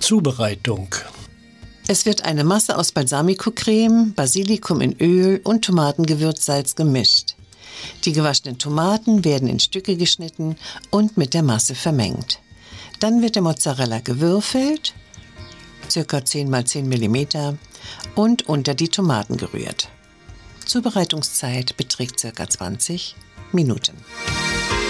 Zubereitung. Es wird eine Masse aus Balsamico-Creme, Basilikum in Öl und Tomatengewürzsalz gemischt. Die gewaschenen Tomaten werden in Stücke geschnitten und mit der Masse vermengt. Dann wird der Mozzarella gewürfelt, ca. 10 x 10 mm, und unter die Tomaten gerührt. Zubereitungszeit beträgt ca. 20 Minuten.